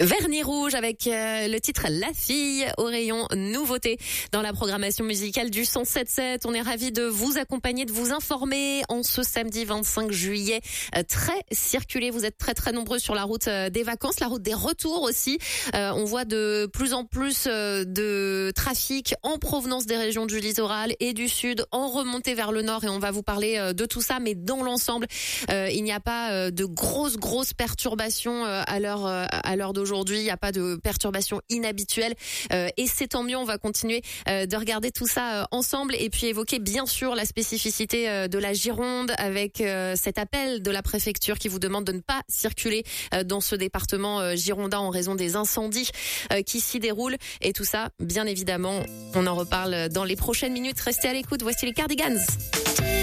Vernis rouge avec le titre La fille au rayon nouveauté dans la programmation musicale du 107.7. On est ravis de vous accompagner, de vous informer en ce samedi 25 juillet. Très circulé, vous êtes très nombreux sur la route des vacances, la route des retours aussi. On voit de plus en plus de trafic en provenance des régions du littoral et du sud en remontée vers le nord, et on va vous parler de tout ça. Mais dans l'ensemble, il n'y a pas de grosses perturbations à l'heure d'aujourd'hui. Il n'y a pas de perturbations inhabituelles et c'est tant mieux. On va continuer de regarder tout ça ensemble et puis évoquer bien sûr la spécificité de la Gironde avec cet appel de la préfecture qui vous demande de ne pas circuler dans ce département girondin en raison des incendies qui s'y déroulent. Et tout ça, bien évidemment, on en reparle dans les prochaines minutes. Restez à l'écoute. Voici les Cardigans.